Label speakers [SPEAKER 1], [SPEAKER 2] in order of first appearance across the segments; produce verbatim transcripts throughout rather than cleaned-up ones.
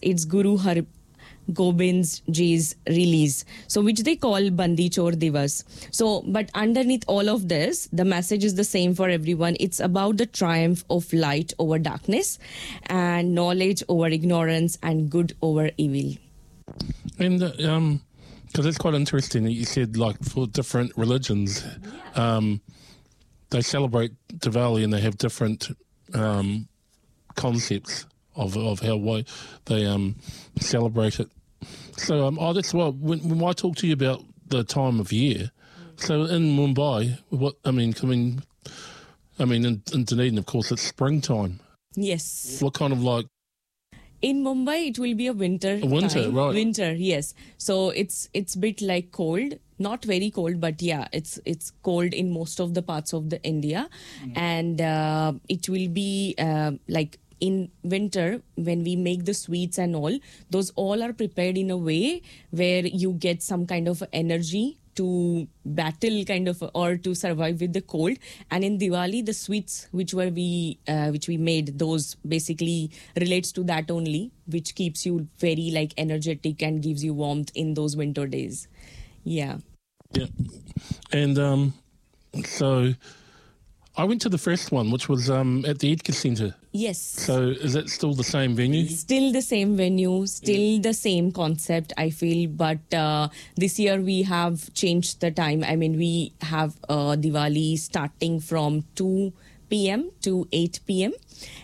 [SPEAKER 1] it's Guru Har Gobind Ji's release, so which they call Bandi Chor Divas. So, but underneath all of this, the message is the same for everyone. It's about the triumph of light over darkness, and knowledge over ignorance, and good over evil.
[SPEAKER 2] And uh, um, because it's quite interesting that you said, like, for different religions, yeah. um, they celebrate Diwali and they have different um, concepts of of how why they um celebrate it. So um, oh, that's why when, when I talk to you about the time of year. So in Mumbai, what I mean, I mean, I mean in, in Dunedin, of course, it's springtime.
[SPEAKER 1] Yes.
[SPEAKER 2] What kind of like?
[SPEAKER 1] In Mumbai, it will be a winter.
[SPEAKER 2] A winter,
[SPEAKER 1] time.
[SPEAKER 2] right? Winter,
[SPEAKER 1] yes. So it's it's bit like cold. Not very cold, but yeah, it's it's cold in most of the parts of the India, mm. and uh, it will be uh, like in winter when we make the sweets and all. Those all are prepared in a way where you get some kind of energy to battle, kind of, or to survive with the cold. And in Diwali, the sweets which were we uh, which we made, those basically relates to that only, which keeps you very like energetic and gives you warmth in those winter days. Yeah.
[SPEAKER 2] Yeah, and um, so I went to the first one, which was um, at the Edgar Centre.
[SPEAKER 1] Yes.
[SPEAKER 2] So is it still the same venue?
[SPEAKER 1] Still the same venue, still yeah. the same concept, I feel. But uh, this year we have changed the time. I mean, we have uh, Diwali starting from two p.m. to eight p.m.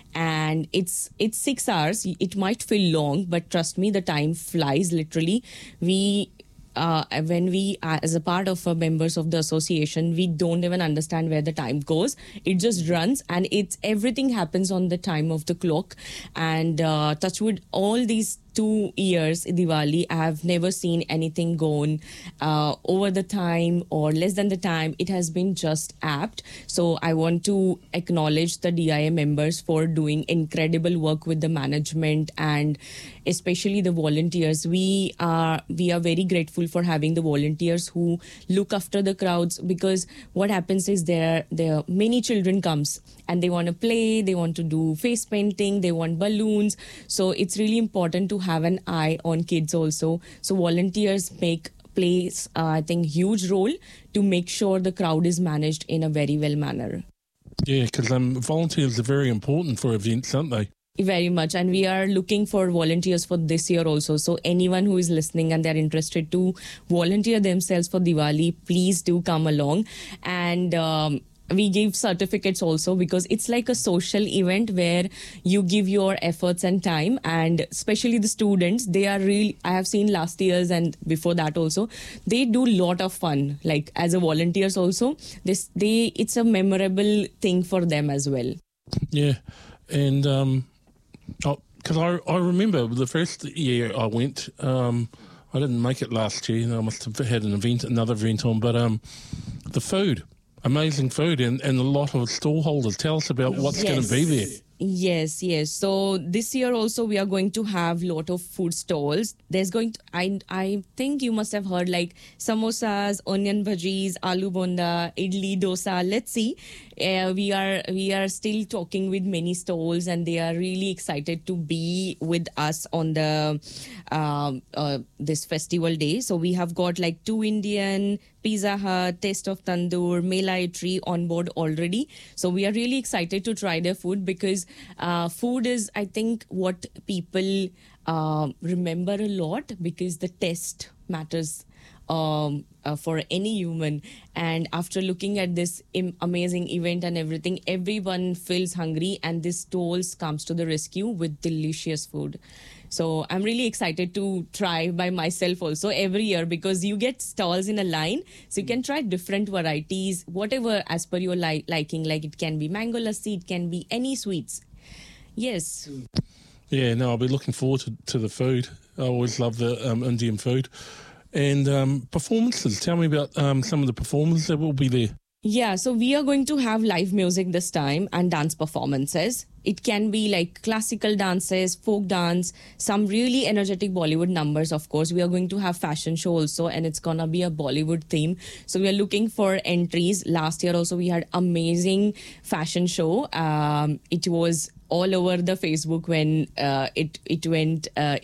[SPEAKER 1] And it's it's six hours. It might feel long, but trust me, the time flies literally. We... Uh, when we, uh, as a part of uh, members of the association, we don't even understand where the time goes. It just runs, and it's everything happens on the time of the clock. And uh, touch wood, all these two years, Diwali, I have never seen anything gone uh, over the time or less than the time. It has been just apt. So I want to acknowledge the D I A members for doing incredible work with the management and especially the volunteers. We are we are very grateful for having the volunteers who look after the crowds, because what happens is there there many children comes and they want to play, they want to do face painting, they want balloons. So it's really important to have an eye on kids also. So volunteers make plays uh, I think huge role to make sure the crowd is managed in a very well manner.
[SPEAKER 2] Yeah, because um, volunteers are very important for events, aren't they?
[SPEAKER 1] Very much, and we are looking for volunteers for this year also. So anyone who is listening and they're interested to volunteer themselves for Diwali, please do come along. And um, we give certificates also, because it's like a social event where you give your efforts and time, and especially the students, they are really, I have seen last years and before that also, they do a lot of fun, like as a volunteers also. This they it's a memorable thing for them as well.
[SPEAKER 2] Yeah, and um, because I, I remember the first year I went, um, I didn't make it last year, I must have had an event, another event on, but um, the food. Amazing food and, and a lot of stall holders. Tell us about what's yes. going to be there.
[SPEAKER 1] Yes, yes. So this year also we are going to have a lot of food stalls. There's going to, I, I think you must have heard like samosas, onion bhajis, aloo bonda, idli, dosa. Let's see. Uh, we are we are still talking with many stalls, and they are really excited to be with us on the um, uh, this festival day. So we have got like two Indian, Pizza Hut, Taste of Tandoor, Melai Tree on board already. So we are really excited to try their food, because uh, food is, I think, what people uh, remember a lot, because the taste matters um, uh, for any human. And after looking at this im- amazing event and everything, everyone feels hungry, and this stalls comes to the rescue with delicious food. So I'm really excited to try by myself also every year, because you get stalls in a line. So you can try different varieties, whatever as per your li- liking. Like it can be mango lassi, it can be any sweets. Yes.
[SPEAKER 2] Yeah, no, I'll be looking forward to, to the food. I always love the um, Indian food. And um, performances. Tell me about um, some of the performances that will be there.
[SPEAKER 1] Yeah, so we are going to have live music this time and dance performances. It can be like classical dances, folk dance, some really energetic Bollywood numbers, of course. We are going to have fashion show also, and it's going to be a Bollywood theme. So we are looking for entries. Last year also we had amazing fashion show. Um, it was all over the Facebook when uh, it, it went... Uh,